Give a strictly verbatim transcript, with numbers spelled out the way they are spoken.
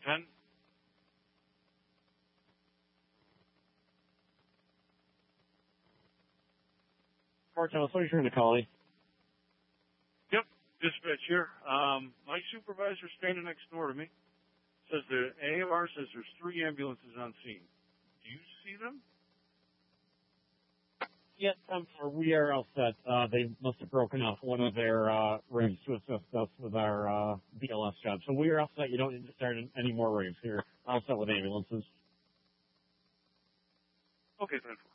ten. Martin, what are you trying to call me? Yep, dispatch here. Um, my supervisor's standing next door to me. Says the A O R says there's three ambulances on scene. Do you see them? Yes, I'm sorry. We are all set. Uh, they must have broken off one of their uh, rigs to assist us with our uh, B L S job. So we are all set. You don't need to start any more rigs here. All set with ambulances. Okay, then.